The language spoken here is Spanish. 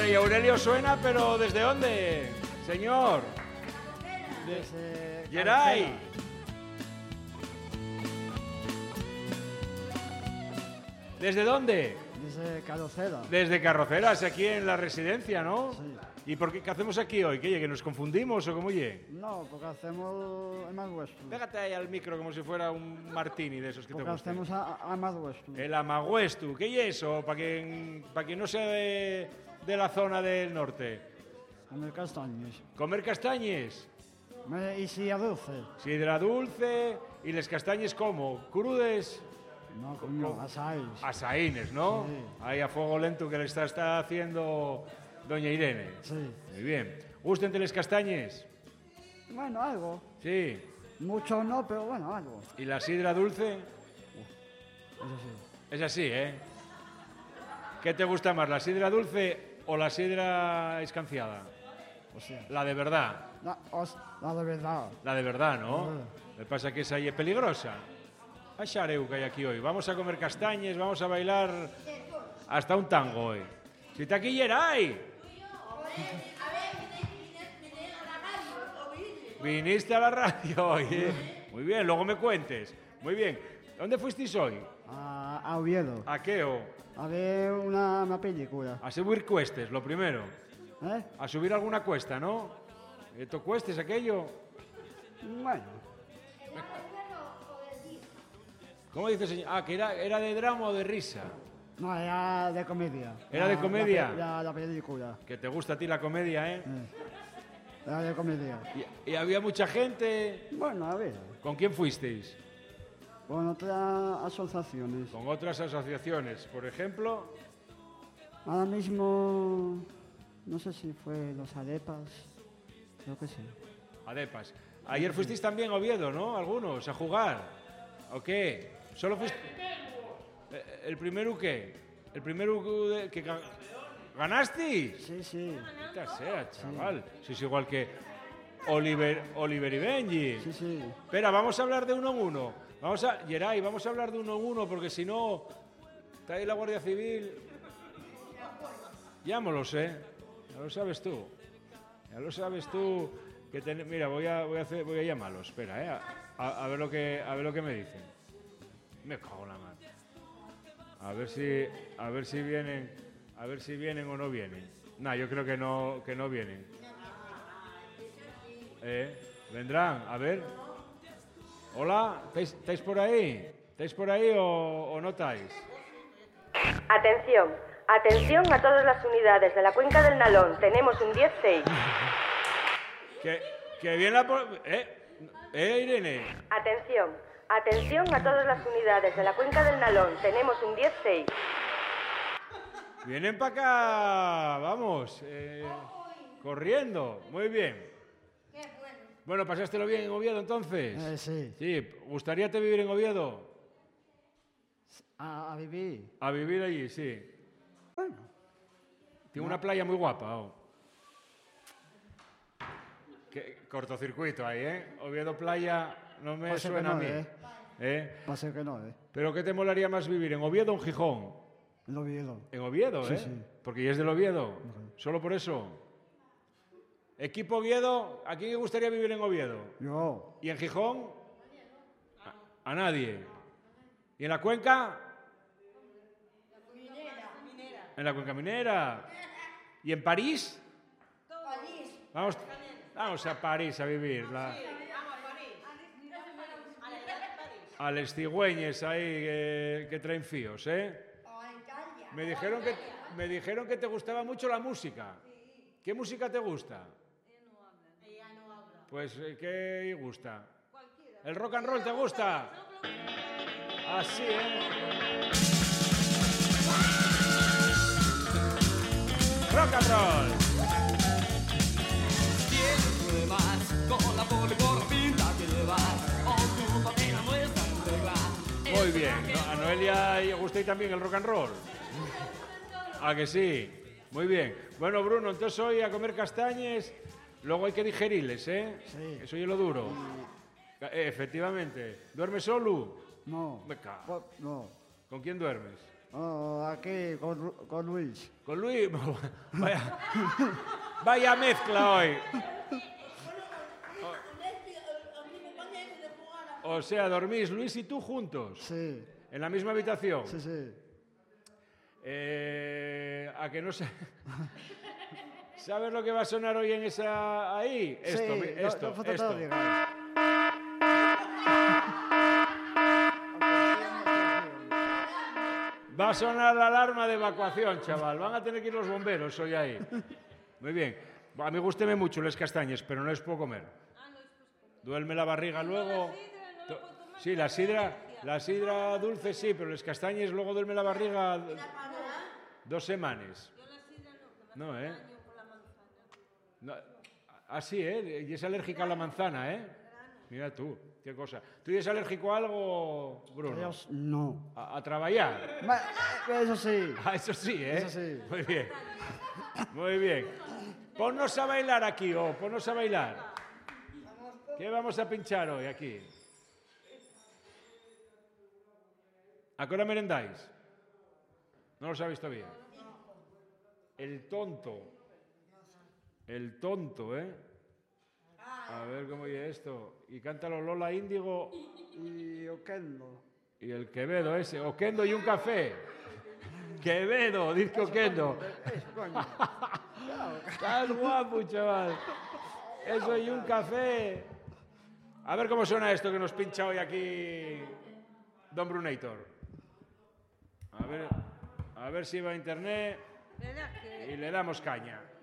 Bueno, y Aurelio suena, pero ¿desde dónde, señor? Desde Geray. ¿Desde dónde? Desde Carrocera. Desde Carroceras, aquí en la residencia, ¿no? Sí. ¿Y por qué hacemos aquí hoy? ¿Qué, que nos confundimos o cómo ye? No, porque hacemos el más vuestro. Pégate ahí al micro como si fuera un martini de esos que Porque te gustan. hacemos a más vuestro. El Amaguestu, ¿qué es eso? Para quien no sea de la zona del norte. Comer castañas. Comer castañes, Y si a dulce. sidra dulce y les castañes como, crudes, No, coño, asáis. asaínes, ¿no? Sí. Ahí a fuego lento que le está haciendo doña Irene. Sí. Muy bien. ¿Gusten les castañes? Bueno, algo. Sí. Mucho no, pero bueno, algo. ¿Y la sidra dulce? Eso sí. Es así, ¿eh? ¿Qué te gusta más, la sidra dulce o la sidra escanciada? O sea, La de verdad. la de verdad. La de verdad, ¿no? Ah. Lo que pasa es que esa ahí es peligrosa. A xareu que hay aquí hoy. Vamos a comer castañes, vamos a bailar hasta un tango hoy. Si está aquí Geray. Viniste a la radio hoy, ¿eh? Muy bien, luego me cuentes. Muy bien. ¿Dónde fuisteis hoy? A Oviedo. ¿A qué o? A ver una película. A subir cuestes, lo primero. ¿Eh? A subir alguna cuesta, ¿no? ¿Esto cuestes aquello? Bueno, ¿Cómo dice señor? Ah, que era de drama o de risa. no, era de comedia. ¿Era de comedia? La película. Que te gusta a ti la comedia, ¿eh? Era de comedia. Y había mucha gente. Bueno, a ver. ¿Con quién fuisteis? Con otras asociaciones. Con otras asociaciones. Por ejemplo, Ahora mismo, no sé si fue los Arepas. Creo que sí. Adepas. Ayer fuisteis también a Oviedo, ¿no? Algunos, a jugar. ¿O qué? ¿Solo fuiste? ¿El primero qué? ¿El primero que ganasteis? Sí, sí. Maldita sea, chaval. Sois igual que Oliver y Benji. Sí, sí. Espera, vamos a hablar de uno en uno. Geray, vamos a hablar de uno en uno porque si no, está ahí la Guardia Civil. Ya me lo sé. Ya lo sabes tú. Ya lo sabes tú. Mira, voy a llamarlos. Espera, a ver lo que me dicen. Me cago en la mano. A ver si vienen o no vienen. Nah, yo creo que no vienen. Vendrán, a ver. Hola, ¿estáis por ahí? ¿Estáis por ahí o no estáis? Atención, atención a todas las unidades de la cuenca del Nalón. Tenemos un 10-6. Que viene la... Irene. Atención, atención a todas las unidades de la cuenca del Nalón. Tenemos un 10-6. Vienen para acá, vamos, corriendo. Muy bien. Bueno, ¿pasástelo bien en Oviedo entonces? Sí. Sí, ¿gustaríate vivir en Oviedo? A vivir. A vivir allí, sí. Bueno. Tiene una playa muy guapa. Qué cortocircuito ahí, ¿eh? Oviedo playa no me Pasa que suena no, a mí. Pasa que no, ¿Pero qué te molaría más vivir, en Oviedo o en Gijón? En Oviedo. En Oviedo, Sí, ¿eh? sí. Porque ya es del Oviedo. Solo por eso. Equipo Oviedo, ¿a quién le gustaría vivir en Oviedo? Yo. ¿Y en Gijón? A nadie. ¿Y en la cuenca? En la cuenca minera. ¿Y en París? Vamos a París a vivir. A les cigüeñes ahí que traen fíos, ¿eh? Me dijeron que te gustaba mucho la música. ¿Qué música te gusta? Pues, ¿qué gusta? ¿El rock and roll te gusta? Así, ¿eh? Rock and roll. Muy bien. ¿A Noelia le gusta también el rock and roll? ¿A que sí? Muy bien. Bueno, Bruno, entonces hoy a comer castañes, luego hay que digerirles, ¿eh? Sí. Eso es lo duro. Efectivamente. ¿Duermes solo? No. Me cago. No. ¿Con quién duermes? Oh, aquí con Luis. Con Luis. Vaya mezcla hoy. O sea, dormís Luis y tú juntos. Sí, En la misma habitación. sí, sí. A que no sé. ¿Sabes lo que va a sonar hoy en esa ahí? Esto, Sí, esto, fue esto. todo legal. Va a sonar la alarma de evacuación, chaval. Van a tener que ir los bomberos hoy ahí. Muy bien. A mí gústeme mucho las castañas, pero no les puedo comer. Duerme la barriga luego. Sí, la sidra dulce sí, pero las castañas luego duerme la barriga 2 semanas. No, ¿eh? No, así, ¿eh? Y es alérgica a la manzana, ¿eh? Mira tú, qué cosa. ¿Tú eres alérgico a algo, Bruno? Dios, no. A trabajar. Eso sí. Ah, eso sí, ¿eh? Eso sí. Muy bien. Muy bien. Ponnos a bailar aquí, ponnos a bailar. ¿Qué vamos a pinchar hoy aquí? ¿A qué hora merendáis? No lo sabéis todavía. El tonto. El tonto, ¿eh? A ver cómo oye esto. Y cántalo Lola Índigo Y Oquendo. y el Quevedo ese. Oquendo y un café. Quevedo, dice Oquendo. Eso, coño. Estás guapo, chaval. Eso y un café. A ver cómo suena esto que nos pincha hoy aquí Don Brunator. A ver si va a internet y le damos caña.